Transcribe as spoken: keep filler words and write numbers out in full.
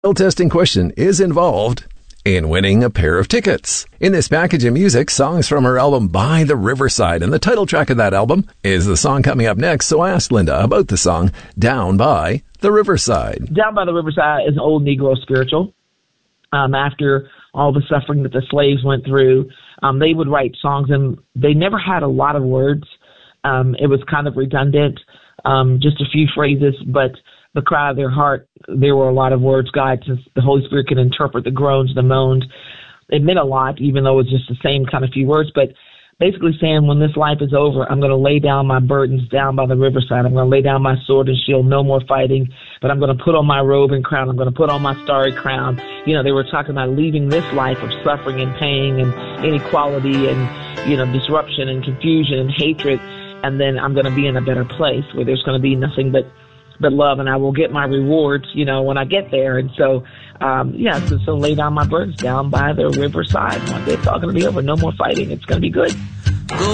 The testing question is involved in winning a pair of tickets. In this package of music, songs from her album By the Riverside, and the title track of that album is the song coming up next. So I asked Linda about the song Down by the Riverside. Down by the Riverside is an old Negro spiritual. Um, after all the suffering that the slaves went through, um, they would write songs, and they never had a lot of words. Um, it was kind of redundant, um, just a few phrases, but the cry of their heart, there were a lot of words. God, since the Holy Spirit could interpret the groans, the moans, it meant a lot, even though it was just the same kind of few words. But basically saying, when this life is over, I'm going to lay down my burdens down by the riverside. I'm going to lay down my sword and shield, no more fighting, but I'm going to put on my robe and crown. I'm going to put on my starry crown. You know, they were talking about leaving this life of suffering and pain and inequality and, you know, disruption and confusion and hatred. And then I'm going to be in a better place where there's going to be nothing but but love, and I will get my rewards, you know, when I get there. And so, um, yeah, so, so lay down my burdens down by the riverside. One day it's all going to be over. No more fighting. It's going to be good.